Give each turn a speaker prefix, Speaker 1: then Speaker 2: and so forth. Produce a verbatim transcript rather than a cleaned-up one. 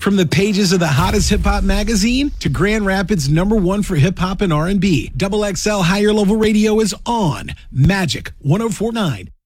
Speaker 1: From the pages of the hottest hip-hop magazine to Grand Rapids number one for hip-hop and R and B, Double X L Higher Level Radio is on Magic one oh four point nine.